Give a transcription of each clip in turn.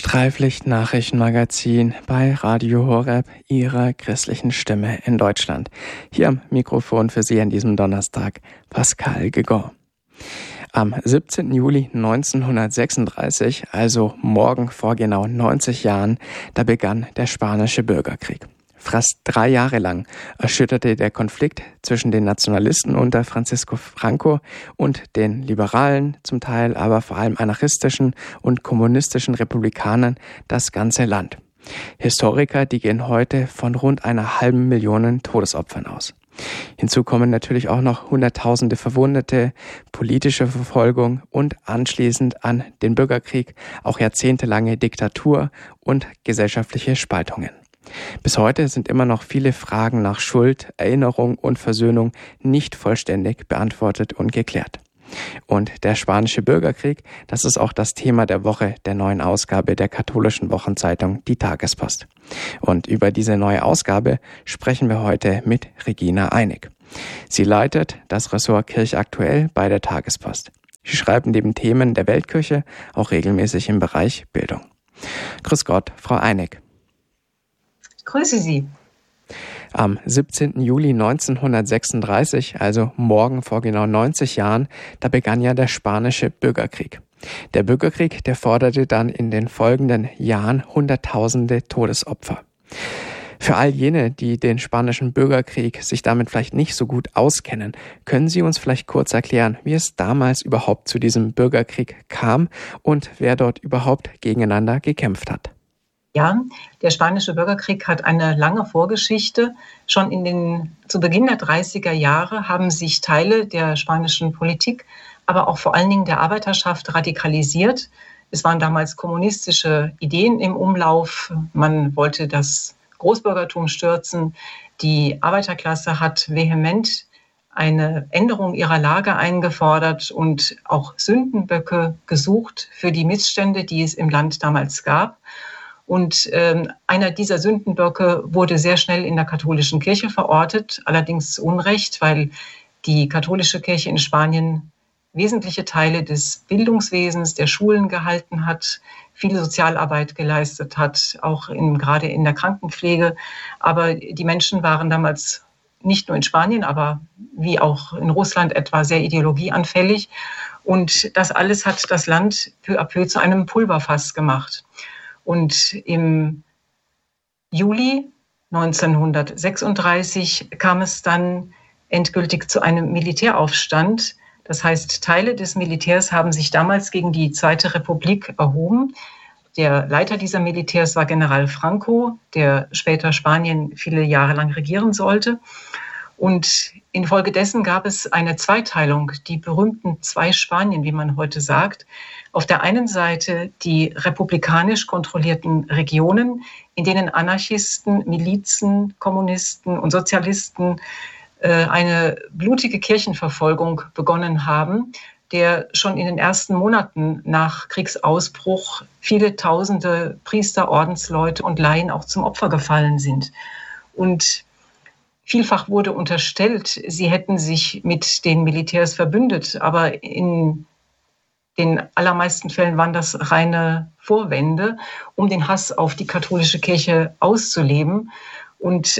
Streiflicht-Nachrichtenmagazin bei Radio Horeb, Ihrer christlichen Stimme in Deutschland. Hier am Mikrofon für Sie an diesem Donnerstag Pascal Gegon. Am 17. Juli 1936, also morgen vor genau 90 Jahren, da begann der Spanische Bürgerkrieg. Fast 3 Jahre lang erschütterte der Konflikt zwischen den Nationalisten unter Francisco Franco und den liberalen, zum Teil aber vor allem anarchistischen und kommunistischen Republikanern das ganze Land. Historiker, die gehen heute von rund 500.000 Todesopfern aus. Hinzu kommen natürlich auch noch Hunderttausende Verwundete, politische Verfolgung und anschließend an den Bürgerkrieg auch jahrzehntelange Diktatur und gesellschaftliche Spaltungen. Bis heute sind immer noch viele Fragen nach Schuld, Erinnerung und Versöhnung nicht vollständig beantwortet und geklärt. Und der Spanische Bürgerkrieg, das ist auch das Thema der Woche der neuen Ausgabe der katholischen Wochenzeitung Die Tagespost. Und über diese neue Ausgabe sprechen wir heute mit Regina Einig. Sie leitet das Ressort Kirche aktuell bei der Tagespost. Sie schreibt neben Themen der Weltkirche auch regelmäßig im Bereich Bildung. Grüß Gott, Frau Einig. Grüße Sie. Am 17. Juli 1936, also morgen vor genau 90 Jahren, da begann ja der Spanische Bürgerkrieg. Der Bürgerkrieg, der forderte dann in den folgenden Jahren Hunderttausende Todesopfer. Für all jene, die den Spanischen Bürgerkrieg sich damit vielleicht nicht so gut auskennen, können Sie uns vielleicht kurz erklären, wie es damals überhaupt zu diesem Bürgerkrieg kam und wer dort überhaupt gegeneinander gekämpft hat? Ja, der Spanische Bürgerkrieg hat eine lange Vorgeschichte. Schon zu Beginn der 30er Jahre haben sich Teile der spanischen Politik, aber auch vor allen Dingen der Arbeiterschaft radikalisiert. Es waren damals kommunistische Ideen im Umlauf. Man wollte das Großbürgertum stürzen. Die Arbeiterklasse hat vehement eine Änderung ihrer Lage eingefordert und auch Sündenböcke gesucht für die Missstände, die es im Land damals gab. Und einer dieser Sündenböcke wurde sehr schnell in der katholischen Kirche verortet, allerdings zu Unrecht, weil die katholische Kirche in Spanien wesentliche Teile des Bildungswesens, der Schulen gehalten hat, viel Sozialarbeit geleistet hat, auch gerade in der Krankenpflege. Aber die Menschen waren damals nicht nur in Spanien, aber wie auch in Russland etwa sehr ideologieanfällig. Und das alles hat das Land peu à peu zu einem Pulverfass gemacht. Und im Juli 1936 kam es dann endgültig zu einem Militäraufstand. Das heißt, Teile des Militärs haben sich damals gegen die Zweite Republik erhoben. Der Leiter dieser Militärs war General Franco, der später Spanien viele Jahre lang regieren sollte. Und infolgedessen gab es eine Zweiteilung, die berühmten 2 Spanien, wie man heute sagt. Auf der einen Seite die republikanisch kontrollierten Regionen, in denen Anarchisten, Milizen, Kommunisten und Sozialisten eine blutige Kirchenverfolgung begonnen haben, der schon in den ersten Monaten nach Kriegsausbruch viele tausende Priester, Ordensleute und Laien auch zum Opfer gefallen sind. Und vielfach wurde unterstellt, sie hätten sich mit den Militärs verbündet, aber in den allermeisten Fällen waren das reine Vorwände, um den Hass auf die katholische Kirche auszuleben. Und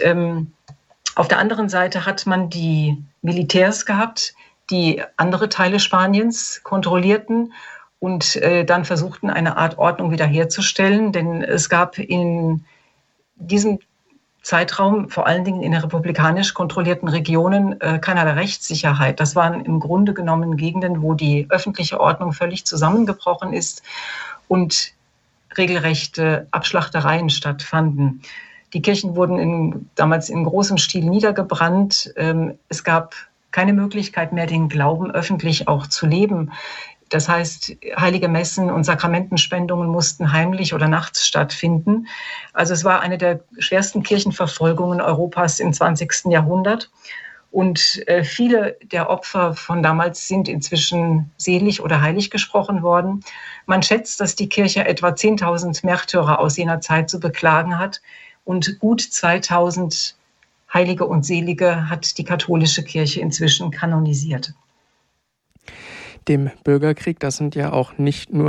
auf der anderen Seite hat man die Militärs gehabt, die andere Teile Spaniens kontrollierten und dann versuchten, eine Art Ordnung wiederherzustellen. Denn es gab in diesem Zeitraum, vor allen Dingen in den republikanisch kontrollierten Regionen, keinerlei Rechtssicherheit. Das waren im Grunde genommen Gegenden, wo die öffentliche Ordnung völlig zusammengebrochen ist und regelrechte Abschlachtereien stattfanden. Die Kirchen wurden damals in großem Stil niedergebrannt. Es gab keine Möglichkeit mehr, den Glauben öffentlich auch zu leben. Das heißt, heilige Messen und Sakramentenspendungen mussten heimlich oder nachts stattfinden. Also es war eine der schwersten Kirchenverfolgungen Europas im 20. Jahrhundert. Und viele der Opfer von damals sind inzwischen selig oder heilig gesprochen worden. Man schätzt, dass die Kirche etwa 10.000 Märtyrer aus jener Zeit zu beklagen hat. Und gut 2.000 Heilige und Selige hat die katholische Kirche inzwischen kanonisiert. Dem Bürgerkrieg, das sind ja auch nicht nur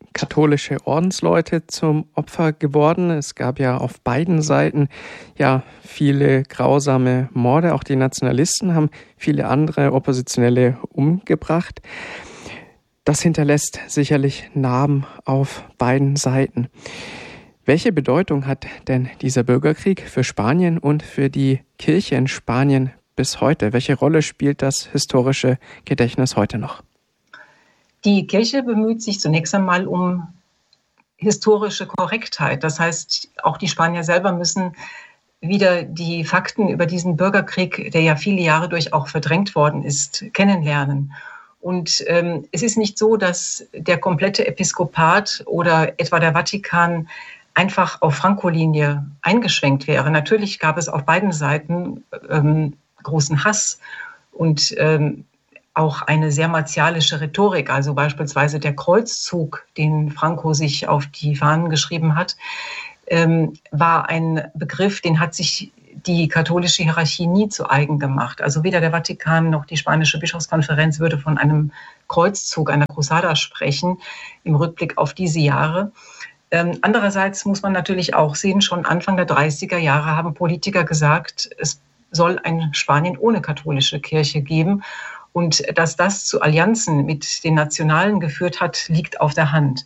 katholische Ordensleute zum Opfer geworden. Es gab ja auf beiden Seiten ja viele grausame Morde. Auch die Nationalisten haben viele andere Oppositionelle umgebracht. Das hinterlässt sicherlich Narben auf beiden Seiten. Welche Bedeutung hat denn dieser Bürgerkrieg für Spanien und für die Kirche in Spanien bis heute? Welche Rolle spielt das historische Gedächtnis heute noch? Die Kirche bemüht sich zunächst einmal um historische Korrektheit. Das heißt, auch die Spanier selber müssen wieder die Fakten über diesen Bürgerkrieg, der ja viele Jahre durch auch verdrängt worden ist, kennenlernen. Und es ist nicht so, dass der komplette Episkopat oder etwa der Vatikan einfach auf Franco-Linie eingeschwenkt wäre. Natürlich gab es auf beiden Seiten großen Hass und auch eine sehr martialische Rhetorik, also beispielsweise der Kreuzzug, den Franco sich auf die Fahnen geschrieben hat, war ein Begriff, den hat sich die katholische Hierarchie nie zu eigen gemacht. Also weder der Vatikan noch die spanische Bischofskonferenz würde von einem Kreuzzug, einer Cruzada sprechen, im Rückblick auf diese Jahre. Andererseits muss man natürlich auch sehen, schon Anfang der 30er Jahre haben Politiker gesagt, es soll ein Spanien ohne katholische Kirche geben. Und dass das zu Allianzen mit den Nationalen geführt hat, liegt auf der Hand.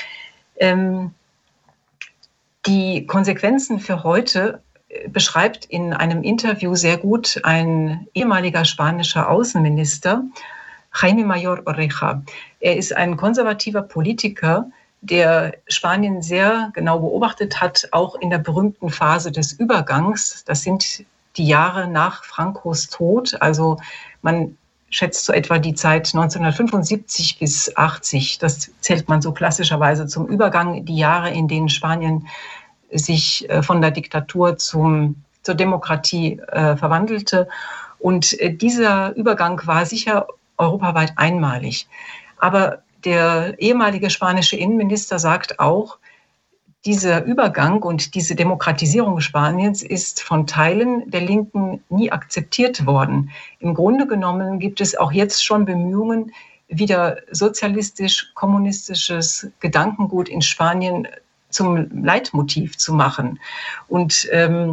Die Konsequenzen für heute beschreibt in einem Interview sehr gut ein ehemaliger spanischer Außenminister, Jaime Mayor Oreja. Er ist ein konservativer Politiker, der Spanien sehr genau beobachtet hat, auch in der berühmten Phase des Übergangs. Das sind die Jahre nach Francos Tod. Also man schätzt so etwa die Zeit 1975 bis 80. Das zählt man so klassischerweise zum Übergang, die Jahre, in denen Spanien sich von der Diktatur zur Demokratie verwandelte. Und dieser Übergang war sicher europaweit einmalig. Aber der ehemalige spanische Innenminister sagt auch, dieser Übergang und diese Demokratisierung Spaniens ist von Teilen der Linken nie akzeptiert worden. Im Grunde genommen gibt es auch jetzt schon Bemühungen, wieder sozialistisch-kommunistisches Gedankengut in Spanien zum Leitmotiv zu machen. Und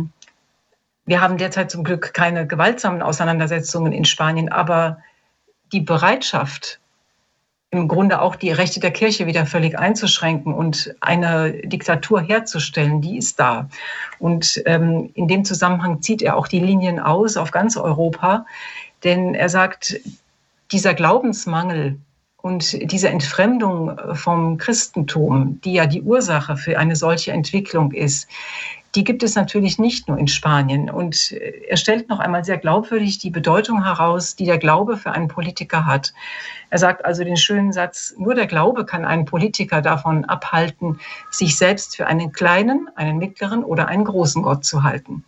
wir haben derzeit zum Glück keine gewaltsamen Auseinandersetzungen in Spanien, aber die Bereitschaft, im Grunde auch die Rechte der Kirche wieder völlig einzuschränken und eine Diktatur herzustellen, die ist da. Und in dem Zusammenhang zieht er auch die Linien aus auf ganz Europa, denn er sagt, dieser Glaubensmangel und diese Entfremdung vom Christentum, die ja die Ursache für eine solche Entwicklung ist, die gibt es natürlich nicht nur in Spanien. Und er stellt noch einmal sehr glaubwürdig die Bedeutung heraus, die der Glaube für einen Politiker hat. Er sagt also den schönen Satz, nur der Glaube kann einen Politiker davon abhalten, sich selbst für einen kleinen, einen mittleren oder einen großen Gott zu halten.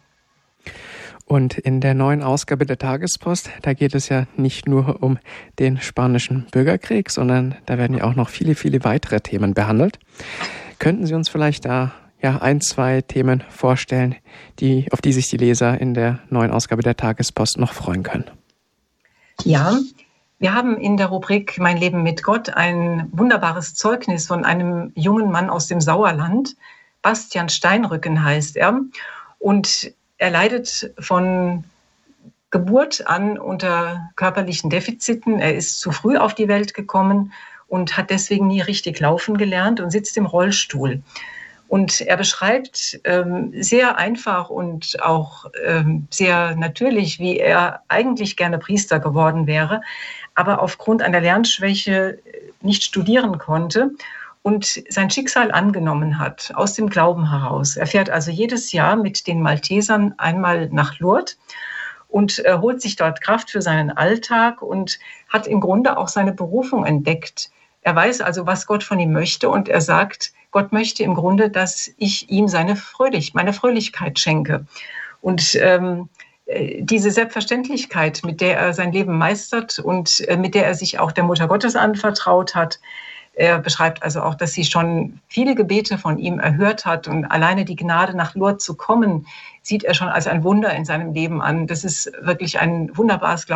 Und in der neuen Ausgabe der Tagespost, da geht es ja nicht nur um den spanischen Bürgerkrieg, sondern da werden ja auch noch viele, viele weitere Themen behandelt. Könnten Sie uns vielleicht da ein, zwei Themen vorstellen, auf die sich die Leser in der neuen Ausgabe der Tagespost noch freuen können? Ja, wir haben in der Rubrik Mein Leben mit Gott ein wunderbares Zeugnis von einem jungen Mann aus dem Sauerland. Bastian Steinrücken heißt er. Und er leidet von Geburt an unter körperlichen Defiziten. Er ist zu früh auf die Welt gekommen und hat deswegen nie richtig laufen gelernt und sitzt im Rollstuhl. Und er beschreibt sehr einfach und auch sehr natürlich, wie er eigentlich gerne Priester geworden wäre, aber aufgrund einer Lernschwäche nicht studieren konnte und sein Schicksal angenommen hat, aus dem Glauben heraus. Er fährt also jedes Jahr mit den Maltesern einmal nach Lourdes und holt sich dort Kraft für seinen Alltag und hat im Grunde auch seine Berufung entdeckt. Er weiß also, was Gott von ihm möchte und er sagt, Gott möchte im Grunde, dass ich ihm meine Fröhlichkeit schenke. Und diese Selbstverständlichkeit, mit der er sein Leben meistert und mit der er sich auch der Mutter Gottes anvertraut hat, er beschreibt also auch, dass sie schon viele Gebete von ihm erhört hat und alleine die Gnade, nach Lourdes zu kommen, sieht er schon als ein Wunder in seinem Leben an. Das ist wirklich ein wunderbares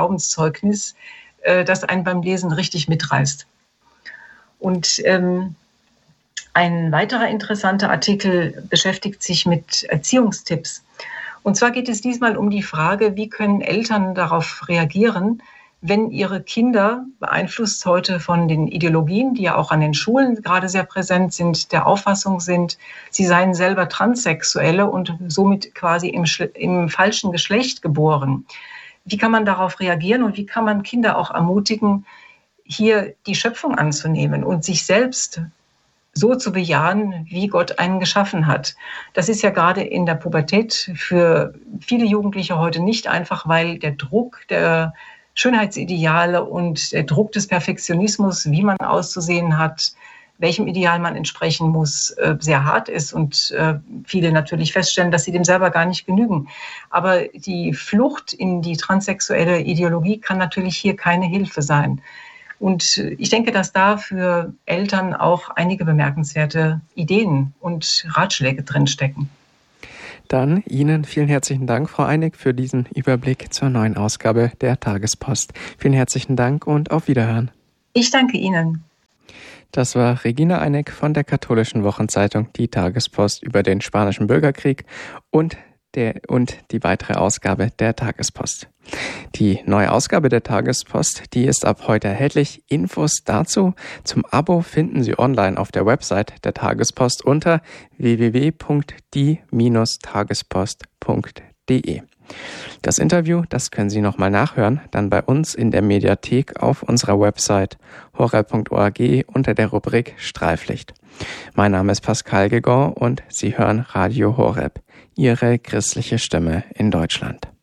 Ein weiterer interessanter Artikel beschäftigt sich mit Erziehungstipps. Und zwar geht es diesmal um die Frage, wie können Eltern darauf reagieren, wenn ihre Kinder, beeinflusst heute von den Ideologien, die ja auch an den Schulen gerade sehr präsent sind, der Auffassung sind, sie seien selber Transsexuelle und somit quasi im falschen Geschlecht geboren. Wie kann man darauf reagieren und wie kann man Kinder auch ermutigen, hier die Schöpfung anzunehmen und sich selbst so zu bejahen, wie Gott einen geschaffen hat. Das ist ja gerade in der Pubertät für viele Jugendliche heute nicht einfach, weil der Druck der Schönheitsideale und der Druck des Perfektionismus, wie man auszusehen hat, welchem Ideal man entsprechen muss, sehr hart ist und viele natürlich feststellen, dass sie dem selber gar nicht genügen. Aber die Flucht in die transsexuelle Ideologie kann natürlich hier keine Hilfe sein. Und ich denke, dass da für Eltern auch einige bemerkenswerte Ideen und Ratschläge drinstecken. Dann Ihnen vielen herzlichen Dank, Frau Einig, für diesen Überblick zur neuen Ausgabe der Tagespost. Vielen herzlichen Dank und auf Wiederhören. Ich danke Ihnen. Das war Regina Einig von der katholischen Wochenzeitung Die Tagespost über den Spanischen Bürgerkrieg und die weitere Ausgabe der Tagespost. Die neue Ausgabe der Tagespost, die ist ab heute erhältlich. Infos dazu zum Abo finden Sie online auf der Website der Tagespost unter www.die-tagespost.de. Das Interview, das können Sie nochmal nachhören, dann bei uns in der Mediathek auf unserer Website horeb.org unter der Rubrik Streiflicht. Mein Name ist Pascal Gegon und Sie hören Radio Horeb, Ihre christliche Stimme in Deutschland.